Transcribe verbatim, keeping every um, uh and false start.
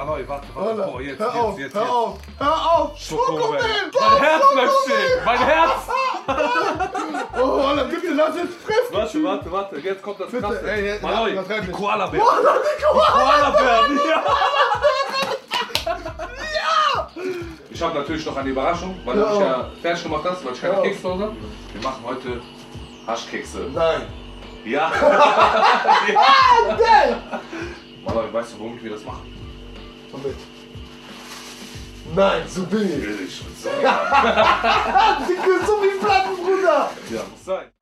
Malloy, warte, warte. Oh, jetzt, hör jetzt, auf, jetzt, hör jetzt. auf, hör auf. Schokomel. Schokomel. Mein Herz bleibt stehen. Mein Herz. Oh, Alter, bitte lass jetzt fressen. Warte, warte, warte. Jetzt kommt das Bitte, Krasse. ey, ey, Malloy, übertreib die nicht. Koala-Bär. Koala, die Koala. Koala-Bär, ja. Ich habe natürlich noch eine Überraschung, weil du Ja. mich ja fertig gemacht hast, weil ich keine Ja. Kekse habe. Wir machen heute Haschkekse. Nein. Ja. Ah, geil. Malloy, weißt du, womit wir das machen? Womit? Nein, so billig. Billig. So. Ah, dicke, so wie Platten, Bruder. Ja, muss sein.